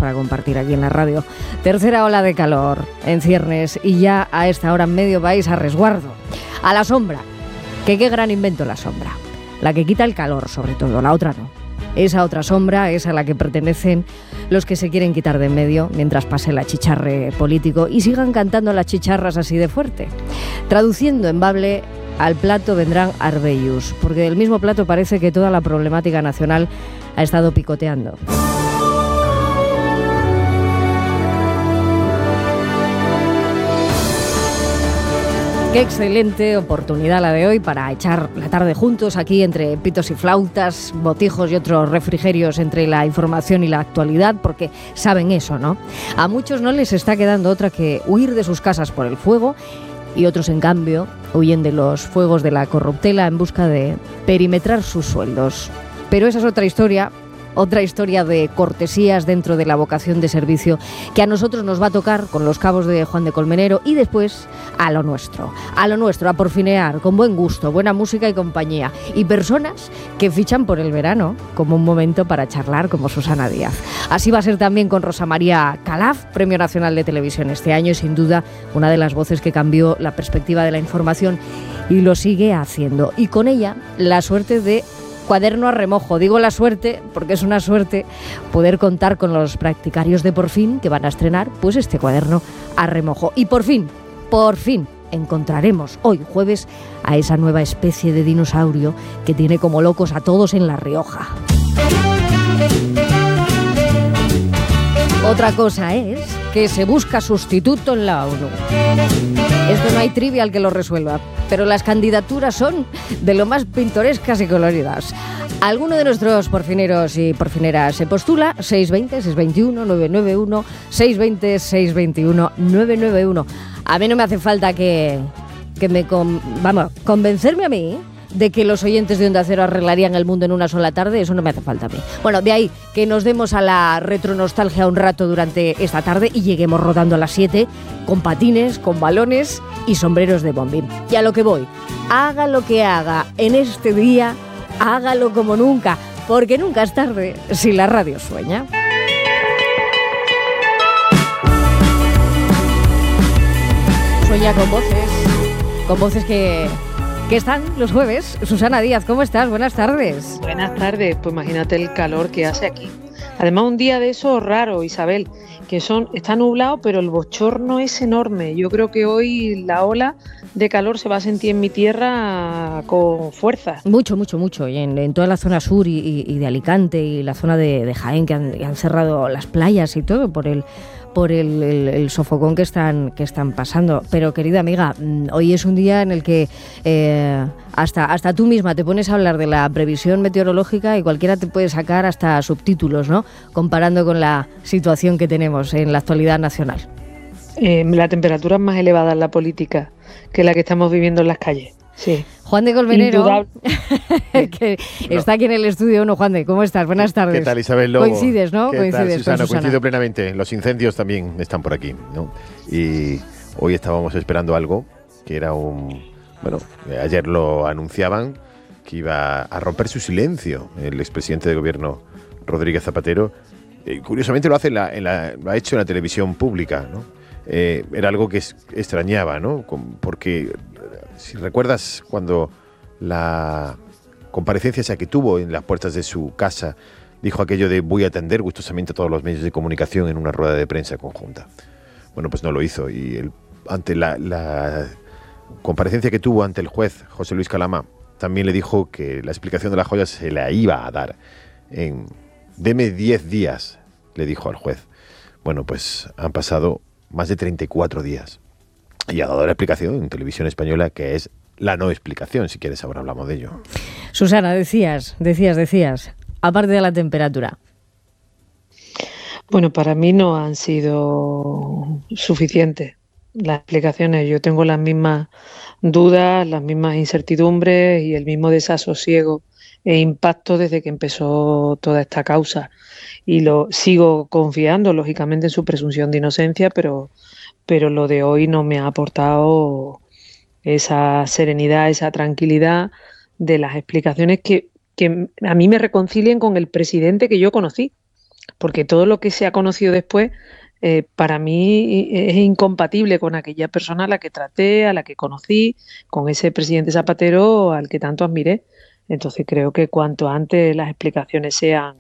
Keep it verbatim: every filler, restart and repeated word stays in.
para compartir aquí en la radio. Tercera ola de calor en ciernes y ya a esta hora medio vais a resguardo, a la sombra. Que qué gran invento la sombra. La que quita el calor, sobre todo, la otra no. Esa otra sombra es a la que pertenecen los que se quieren quitar de en medio mientras pase el achicharre político y sigan cantando las chicharras así de fuerte. Traduciendo en bable, al plato vendrán arbellos, porque del mismo plato parece que toda la problemática nacional ha estado picoteando. Qué excelente oportunidad la de hoy para echar la tarde juntos aquí entre pitos y flautas, botijos y otros refrigerios entre la información y la actualidad, porque saben eso, ¿no? A muchos no les está quedando otra que huir de sus casas por el fuego y otros, en cambio, huyen de los fuegos de la corruptela en busca de perimetrar sus sueldos. Pero esa es otra historia. Otra historia de cortesías dentro de la vocación de servicio que a nosotros nos va a tocar con los cabos de Juan de Colmenero y después a lo nuestro, a lo nuestro, a porfinear, con buen gusto, buena música y compañía. Y personas que fichan por el verano como un momento para charlar, como Susana Díaz. Así va a ser también con Rosa María Calaf, Premio Nacional de Televisión este año y sin duda una de las voces que cambió la perspectiva de la información y lo sigue haciendo. Y con ella la suerte de cuaderno a remojo. Digo la suerte porque es una suerte poder contar con los practicarios de Por Fin que van a estrenar pues este cuaderno a remojo. Y por fin, por fin encontraremos hoy jueves a esa nueva especie de dinosaurio que tiene como locos a todos en La Rioja. Otra cosa es que se busca sustituto en la ONU. Esto no hay trivial que lo resuelva, pero las candidaturas son de lo más pintorescas y coloridas. Alguno de nuestros porfineros y porfineras se postula, seis veinte, seis veintiuno, nueve noventa y uno, seis veinte, seis veintiuno, nueve noventa y uno. A mí no me hace falta que, que me... Con, vamos, convencerme a mí de que los oyentes de Onda Cero arreglarían el mundo en una sola tarde, eso no me hace falta a mí. Bueno, de ahí que nos demos a la retronostalgia un rato durante esta tarde y lleguemos rodando a las siete con patines, con balones y sombreros de bombín. Y a lo que voy, haga lo que haga en este día, hágalo como nunca, porque nunca es tarde si la radio sueña. Sueña con voces, con voces que... ¿Qué están los jueves? Susana Díaz, ¿cómo estás? Buenas tardes. Buenas tardes, pues imagínate el calor que hace aquí. Además, un día de eso raro, Isabel, que son está nublado, pero el bochorno es enorme. Yo creo que hoy la ola de calor se va a sentir en mi tierra con fuerza. Mucho, mucho, mucho. Y en, en toda la zona sur y, y, y de Alicante y la zona de, de Jaén, que han, que han cerrado las playas y todo por el... por el, el, el sofocón que están, que están pasando. Pero, querida amiga, hoy es un día en el que eh, hasta, hasta tú misma te pones a hablar de la previsión meteorológica y cualquiera te puede sacar hasta subtítulos, ¿no? Comparando con la situación que tenemos en la actualidad nacional. Eh, la temperatura es más elevada en la política que la que estamos viviendo en las calles. Sí. Juan de Colmenero, que no. está aquí en el estudio uno. Juan de, ¿cómo estás? Buenas tardes. ¿Qué tal, Isabel Lobo? Coincides, ¿no? ¿Qué Coincides tal, Susana? con Susana. Coincido plenamente. Los incendios también están por aquí, ¿no? Y hoy estábamos esperando algo que era un... Bueno, ayer lo anunciaban que iba a romper su silencio el expresidente de gobierno Rodríguez Zapatero. Eh, curiosamente lo hace en la, en la, lo ha hecho en la televisión pública, ¿no? Eh, era algo que es, extrañaba, ¿no? Porque si recuerdas cuando la comparecencia esa que tuvo en las puertas de su casa dijo aquello de voy a atender gustosamente a todos los medios de comunicación en una rueda de prensa conjunta. Bueno, pues no lo hizo y el, ante la, la comparecencia que tuvo ante el juez José Luis Calama también le dijo que la explicación de la joya se la iba a dar en deme diez días, le dijo al juez. Bueno, pues han pasado más de treinta y cuatro días y ha dado la explicación en televisión española, que es la no explicación. Si quieres, ahora hablamos de ello. Susana, decías, decías, decías, aparte de la temperatura. Bueno, para mí no han sido suficientes las explicaciones. Yo tengo las mismas dudas, las mismas incertidumbres y el mismo desasosiego e impacto desde que empezó toda esta causa. Y lo sigo confiando, lógicamente, en su presunción de inocencia, pero, pero lo de hoy no me ha aportado esa serenidad, esa tranquilidad de las explicaciones que, que a mí me reconcilien con el presidente que yo conocí. porque todo lo que se ha conocido después, eh, para mí es incompatible con aquella persona a la que traté, a la que conocí, con ese presidente Zapatero al que tanto admiré. Entonces creo que cuanto antes las explicaciones sean